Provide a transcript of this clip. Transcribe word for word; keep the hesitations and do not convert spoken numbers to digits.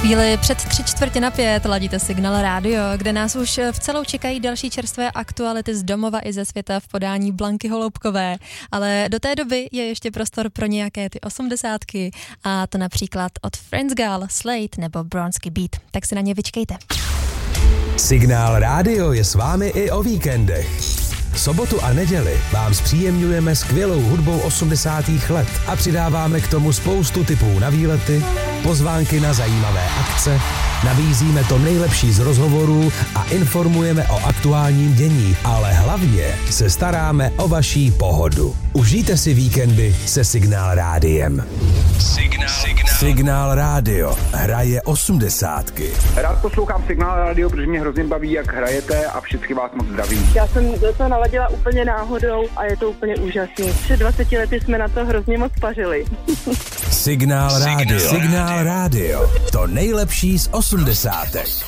Chvíli před tři čtvrtě na pět ladíte Signál Rádio, kde nás už v celou čekají další čerstvé aktuality z domova i ze světa v podání Blanky Holoubkové. Ale do té doby je ještě prostor pro nějaké ty osmdesátky a to například od Friends Gal, Slade nebo Bronski Beat. Tak si na ně vyčkejte. Signál Rádio je s vámi i o víkendech. Sobotu a neděli vám zpříjemňujeme skvělou hudbou osmdesátých let a přidáváme k tomu spoustu tipů na výlety, pozvánky na zajímavé akce, nabízíme to nejlepší z rozhovorů a informujeme o aktuálním dění, ale hlavně se staráme o vaší pohodu. Užijte si víkendy se Signál Rádiem. Signál, Signál. Signál Rádio hraje osmdesátky. Rád poslouchám Signál Rádio, protože mě hrozně baví, jak hrajete a všichni vás moc zdraví. Já jsem do toho naladila úplně náhodou a je to úplně úžasný. Před dvaceti lety jsme na to hrozně moc pařili. Signál Rádio. Signál Rádio. To nejlepší z osmdesátek.